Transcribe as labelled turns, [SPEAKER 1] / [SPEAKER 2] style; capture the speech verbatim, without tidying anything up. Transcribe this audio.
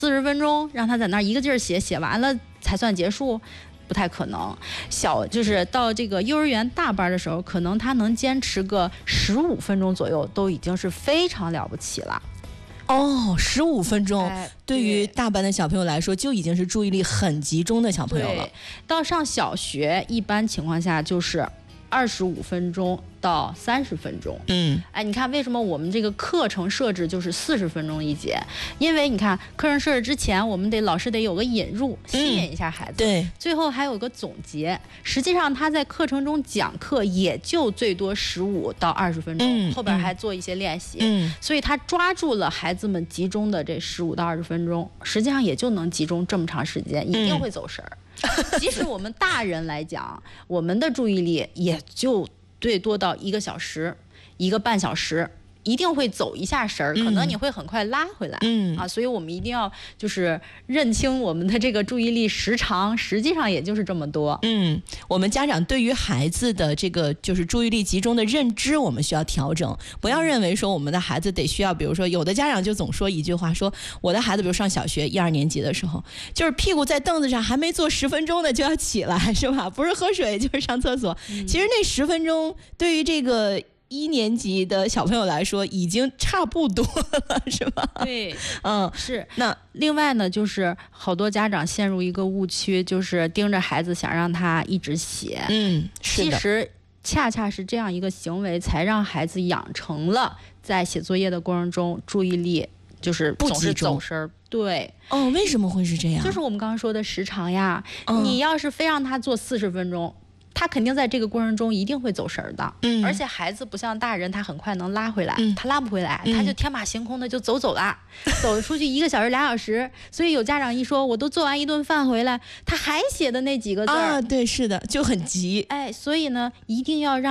[SPEAKER 1] 四十分钟让他在那儿一个劲儿写，写完了才算结束，不太可能。小就是到这个幼儿园大班的时候，可能他能坚持个十五分钟左右，都已经是非常了不起了。
[SPEAKER 2] 哦，十五分钟、哎、对于大班的小朋友来说，就已经是注意力很集中的小朋友了。
[SPEAKER 1] 到上小学，一般情况下就是二十五分钟到三十分钟。
[SPEAKER 2] 嗯，
[SPEAKER 1] 哎，你看为什么我们这个课程设置就是四十分钟一节？因为你看课程设置之前，我们得老师得有个引入，吸引一下孩子。
[SPEAKER 2] 嗯、对，
[SPEAKER 1] 最后还有个总结。实际上他在课程中讲课也就最多十五到二十分钟、嗯，后边还做一些练习。
[SPEAKER 2] 嗯，
[SPEAKER 1] 所以他抓住了孩子们集中的这十五到二十分钟，实际上也就能集中这么长时间，一定会走神儿。嗯、即使我们大人来讲，我们的注意力也就最多到一个小时、一个半小时，一定会走一下神儿，可能你会很快拉回来。
[SPEAKER 2] 嗯
[SPEAKER 1] 啊，所以我们一定要就是认清我们的这个注意力时长，实际上也就是这么多。
[SPEAKER 2] 嗯，我们家长对于孩子的这个就是注意力集中的认知，我们需要调整，不要认为说我们的孩子得需要，比如说有的家长就总说一句话，说我的孩子比如上小学一二年级的时候，就是屁股在凳子上还没坐十分钟呢就要起来，是吧？不是喝水就是上厕所。嗯、其实那十分钟对于这个一年级的小朋友来说已经差不多了，是吧？
[SPEAKER 1] 对，
[SPEAKER 2] 嗯，
[SPEAKER 1] 是。
[SPEAKER 2] 那
[SPEAKER 1] 另外呢，就是好多家长陷入一个误区，就是盯着孩子想让他一直写。
[SPEAKER 2] 嗯，是的。
[SPEAKER 1] 其实恰恰是这样一个行为，才让孩子养成了在写作业的过程中注意力就是总是走神。对。
[SPEAKER 2] 哦，为什么会是这样？
[SPEAKER 1] 就是我们刚刚说的时长呀。
[SPEAKER 2] 哦、
[SPEAKER 1] 你要是非让他做四十分钟。他肯定在这个过程中一定会走神儿的，
[SPEAKER 2] 嗯，
[SPEAKER 1] 而且孩子不像大人，他很快能拉回来，
[SPEAKER 2] 嗯、
[SPEAKER 1] 他拉不回来，
[SPEAKER 2] 嗯、
[SPEAKER 1] 他就天马行空的就走走了，嗯、走出去一个小时、俩小时。所以有家长一说，我都做完一顿饭回来，他还写的那几个字
[SPEAKER 2] 啊，对，是的，就很急。
[SPEAKER 1] 哎，所以呢，一定要让。